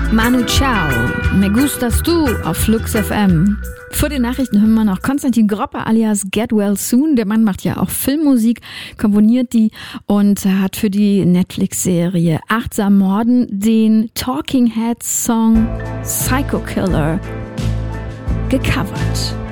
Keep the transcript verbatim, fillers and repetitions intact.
Manu Chao, Me Gustas Du auf Flux F M. Vor den Nachrichten hören wir noch Konstantin Gropper alias Get Well Soon. Der Mann macht ja auch Filmmusik, komponiert die und hat für die Netflix-Serie Achtsam Morden den Talking Heads Song Psycho Killer gecovert.